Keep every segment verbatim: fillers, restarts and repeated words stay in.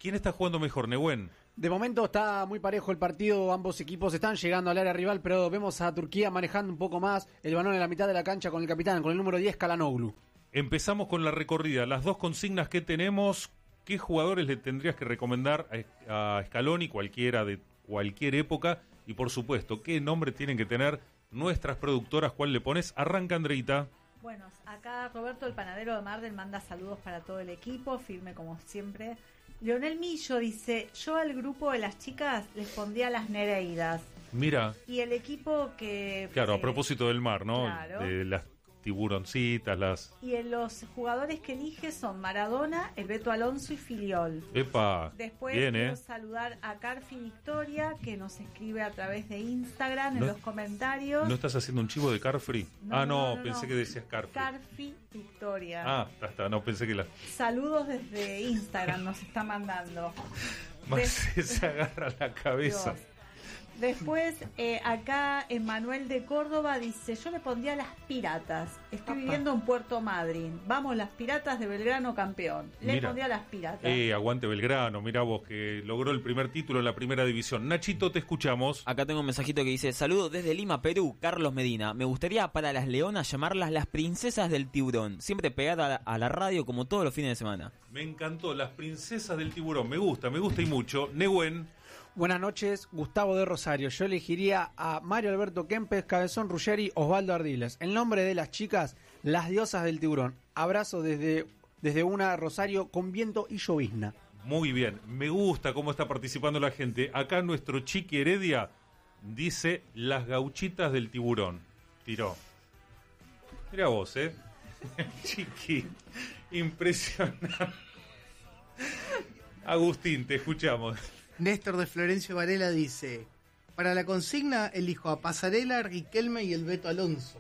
¿Quién está jugando mejor, Nehuen? De momento está muy parejo el partido, ambos equipos están llegando al área rival, pero vemos a Turquía manejando un poco más el balón en la mitad de la cancha con el capitán, con el número diez, Çalhanoğlu. Empezamos con la recorrida, las dos consignas que tenemos. ¿Qué jugadores le tendrías que recomendar a, a Scaloni, cualquiera de cualquier época? Y por supuesto, ¿qué nombre tienen que tener nuestras productoras? ¿Cuál le pones? Arranca, Andreita. Bueno, acá Roberto, el panadero de Mardel, manda saludos para todo el equipo, firme como siempre. Leonel Millo dice, yo al grupo de las chicas les pondría las Nereidas. Mira. Y el equipo que... Claro, eh, a propósito del mar, ¿no? Claro. De las tiburoncitas, las... Y en los jugadores que elige son Maradona, el Beto Alonso y Filiol. Epa, Después bien, quiero ¿eh? saludar a Carfi Victoria, que nos escribe a través de Instagram, No- en los comentarios. ¿No estás haciendo un chivo de Carfree? No, ah, no, no, no, pensé no. que decías Carfree. Carfi Victoria. Ah, está, está, no, pensé que la... Saludos desde Instagram nos está mandando. Más se agarra la cabeza. Dios. Después, eh, acá Emanuel de Córdoba dice, yo le pondría las piratas. Estoy viviendo en Puerto Madryn. Vamos, las piratas de Belgrano campeón. Le Mira. pondría las piratas. Eh, aguante Belgrano, mira vos que logró el primer título en la primera división. Nachito, te escuchamos. Acá tengo un mensajito que dice, saludos desde Lima, Perú, Carlos Medina. Me gustaría para las leonas llamarlas las princesas del tiburón. Siempre pegada a la, a la radio como todos los fines de semana. Me encantó, las princesas del tiburón. Me gusta, me gusta y mucho. Nehuen. Buenas noches, Gustavo de Rosario. Yo elegiría a Mario Alberto Kempes, Cabezón Ruggeri, Osvaldo Ardiles. El nombre de las chicas, las diosas del tiburón. Abrazo desde, desde una Rosario con viento y llovizna. Muy bien, me gusta cómo está participando la gente. Acá nuestro Chiqui Heredia dice las gauchitas del tiburón. Tiró. Mira vos, ¿eh? Chiqui, impresionante. Agustín, te escuchamos. Néstor de Florencio Varela dice, para la consigna elijo a Pasarela, Riquelme y el Beto Alonso.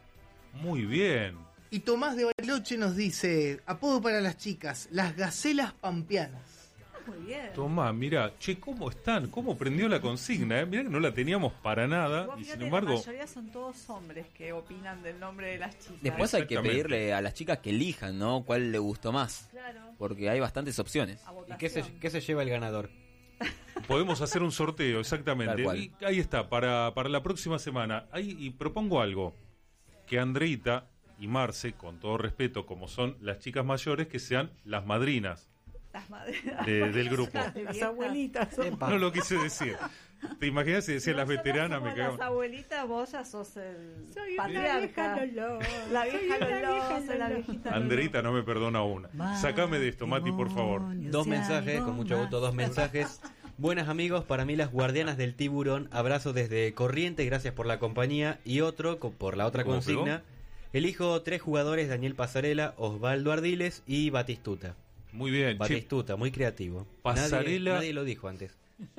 Muy bien. Y Tomás de Bariloche nos dice, apodo para las chicas, las gacelas pampeanas. Muy bien. Tomá, mira, che, ¿cómo están? ¿Cómo prendió la consigna? Eh? Mirá que no la teníamos para nada. Vos Y fíjate, sin embargo, la mayoría son todos hombres que opinan del nombre de las chicas. Después hay que Exactamente. pedirle a las chicas que elijan, ¿no? ¿Cuál le gustó más? Claro. Porque hay bastantes opciones. A ¿Y votación. qué se, qué se lleva el ganador? podemos hacer un sorteo, exactamente. Tal cual. Y ahí está, para, para la próxima semana. Ahí, y propongo algo. Que Andreita y Marce, con todo respeto, como son las chicas mayores, que sean las madrinas Las madres. de- del grupo. Las abuelitas. No lo quise decir. ¿Te imaginas si decía las veteranas? Me Las cagaba. abuelitas, vos ya sos el Soy una patriarca. vieja Lolo. La vieja Soy una Lolo, vieja soy la Lolo. viejita Lolo. Andreita no me perdona una. Sácame de esto, Mati, por favor. Dos mensajes, con mucho gusto, dos mensajes. Buenas amigos, para mí las guardianas del tiburón, abrazo desde Corrientes, gracias por la compañía. Y otro, co- por la otra ¿Cómo consigna, elijo tres jugadores, Daniel Pasarela, Osvaldo Ardiles y Batistuta. Muy bien. Che, Batistuta, muy creativo. Pasarela- Nadie, nadie lo dijo antes.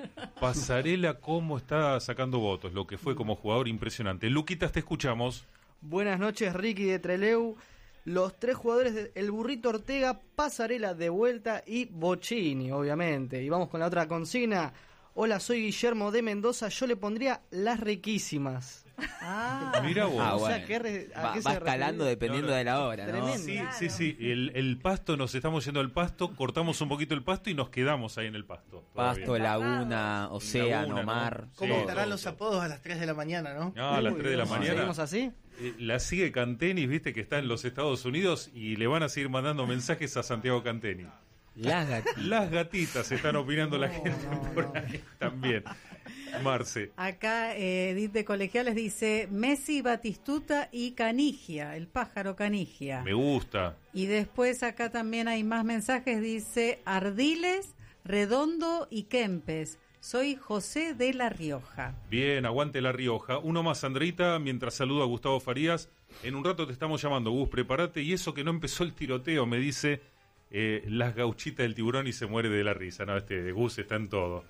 Pasarela, cómo está sacando votos, lo que fue como jugador impresionante. Luquitas, te escuchamos. Buenas noches, Ricky de Treleu. Los tres jugadores de El Burrito Ortega, Pasarela de vuelta y Bocini, obviamente. Y vamos con la otra consigna. Hola, soy Guillermo de Mendoza. Yo le pondría las riquísimas. Ah, Mira vos. Ah, O sea, bueno. ¿qué re- a Va, qué va se escalando refiere? dependiendo No, no. de la hora, ¿no? Tremendo. Sí, Claro. sí, sí. El, el pasto, nos estamos yendo al pasto, cortamos un poquito el pasto y nos quedamos ahí en el pasto. Pasto, Todavía. laguna, océano, Laguna, ¿no? mar. ¿Cómo Sí, estarán todo, los todo. apodos a las tres de la mañana, no? No, a las Uy, tres de la Dios, mañana. ¿Seguimos así? Eh, La sigue Cantenis, viste que está en los Estados Unidos y le van a seguir mandando mensajes a Santiago Canteni. Las gatitas. Las gatitas están opinando la gente por ahí también. Marce. Acá eh, Edith de Colegiales dice Messi, Batistuta y Canigia, el pájaro Canigia. Me gusta. Y después acá también hay más mensajes, dice Ardiles, Redondo y Kempes. Soy José de La Rioja. Bien, aguante La Rioja. Uno más, Andreita, mientras saludo a Gustavo Farías. En un rato te estamos llamando, Gus, prepárate. Y eso que no empezó el tiroteo, me dice eh, las gauchitas del tiburón y se muere de la risa. No, este Gus está en todo.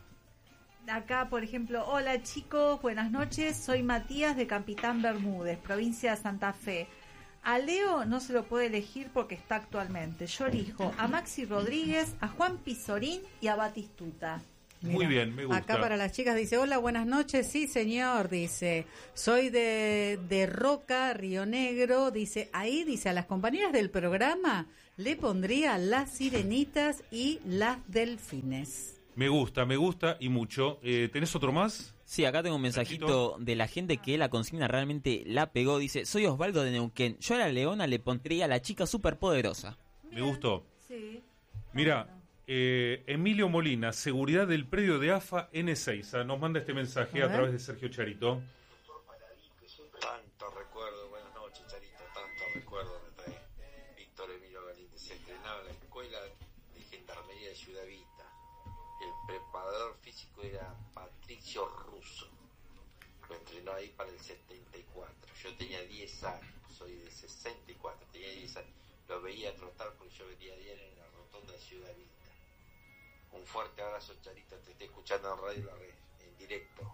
acá, por ejemplo, hola chicos, buenas noches, soy Matías de Capitán Bermúdez, provincia de Santa Fe. A Leo no se lo puede elegir porque está actualmente. Yo elijo a Maxi Rodríguez, a Juan Pizorín y a Batistuta. Muy bien, me gusta. Acá para las chicas dice, hola, buenas noches. Sí, señor, dice, soy de, de Roca, Río Negro. Dice, ahí, dice, a las compañeras del programa le pondría las sirenitas y las delfines. Me gusta, me gusta y mucho. Eh, ¿Tenés otro más? Sí, acá tengo un mensajito de la gente que la consigna realmente la pegó. Dice, soy Osvaldo de Neuquén. Yo a la leona le pondría a la chica superpoderosa. Me gustó. Sí. Mira, eh, Emilio Molina, seguridad del predio de A F A N seis. Nos manda este mensaje a, a través de Sergio Charito. Tanto recuerdo, buenas noches Charito, tanto recuerdo me trae Víctor Emilio Galíndez. Se entrenaba en la escuela de Gendarmería de Ciudad Vista. El preparador físico era Patricio Russo. Lo entrenó ahí para el setenta y cuatro. Yo tenía diez años, soy de sesenta y cuatro, tenía diez años. Lo veía trotar porque yo venía diario en la rotonda de Ciudad Vista. Un fuerte abrazo, Charito, te estoy escuchando en radio la red, en directo.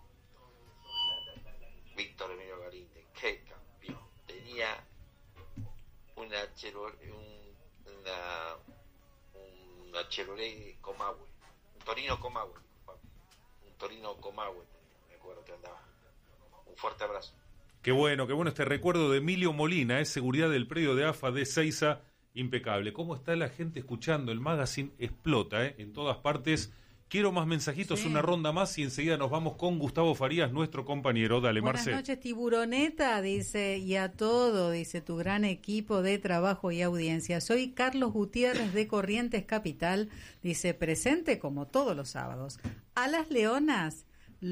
Víctor Emilio Galíndez, qué campeón. Tenía una Chevrolet, un, una, una Chevrolet Comahue, un Torino Comahue, un Torino Comahue, me acuerdo que andaba. Un fuerte abrazo. Qué bueno, qué bueno este recuerdo de Emilio Molina, es seguridad del predio de A F A de Seiza, impecable. ¿Cómo está la gente escuchando? El magazine explota, ¿eh? En todas partes. Quiero más mensajitos, Sí. una ronda más y enseguida nos vamos con Gustavo Farías, nuestro compañero. Dale, Buenas Marce. noches, Tiburoneta, dice, y a todo, dice, tu gran equipo de trabajo y audiencia. Soy Carlos Gutiérrez de Corrientes Capital, dice, presente como todos los sábados. A las leonas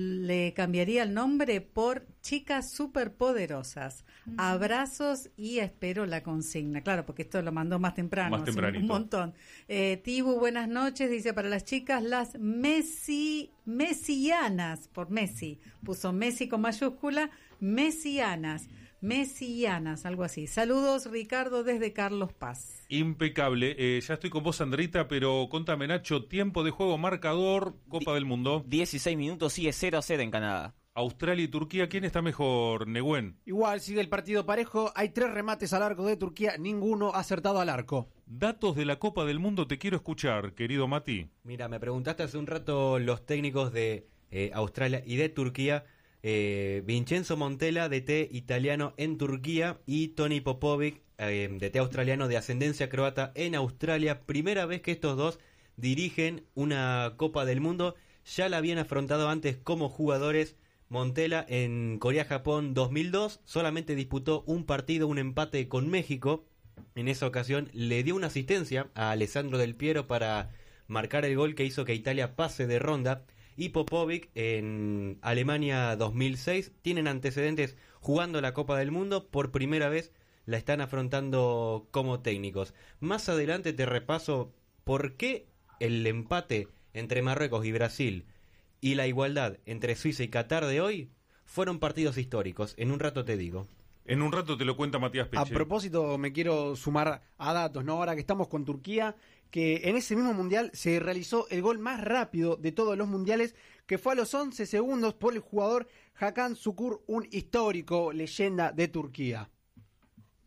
le cambiaría el nombre por chicas superpoderosas. Abrazos y espero la consigna. Claro, porque esto lo mandó más temprano. Más hace un- tempranito. un montón. Eh, Tibu, buenas noches. Dice para las chicas las Messi, mesianas, por Messi. Puso Messi con mayúscula, mesianas. Mesianas, algo así. Saludos, Ricardo, desde Carlos Paz. Impecable. Eh, ya estoy con vos, Andrita, pero contame, Nacho, tiempo de juego, marcador, Copa del Mundo. dieciséis minutos, sigue cero a cero en Canadá. Australia y Turquía, ¿quién está mejor, Nehuen? Igual sigue el partido parejo, hay tres remates al arco de Turquía, ninguno acertado al arco. Datos de la Copa del Mundo te quiero escuchar, querido Mati. Mira, me preguntaste hace un rato los técnicos de eh, Australia y de Turquía. Eh, Vincenzo Montella, D T italiano en Turquía, y Toni Popovic, eh, D T australiano de ascendencia croata en Australia. Primera vez que estos dos dirigen una Copa del Mundo. Ya la habían afrontado antes como jugadores. Montella en Corea-Japón dos mil dos solamente disputó un partido, un empate con México. En esa ocasión le dio una asistencia a Alessandro Del Piero para marcar el gol que hizo que Italia pase de ronda. Y Popovic en Alemania dos mil seis tienen antecedentes jugando la Copa del Mundo. Por primera vez la están afrontando como técnicos. Más adelante te repaso por qué el empate entre Marruecos y Brasil y la igualdad entre Suiza y Qatar de hoy fueron partidos históricos. En un rato te digo. En un rato te lo cuenta Matías Peche. A propósito, me quiero sumar a datos, ¿no? Ahora que estamos con Turquía, que en ese mismo mundial se realizó el gol más rápido de todos los mundiales, que fue a los once segundos por el jugador Hakan Şükür, un histórico leyenda de Turquía.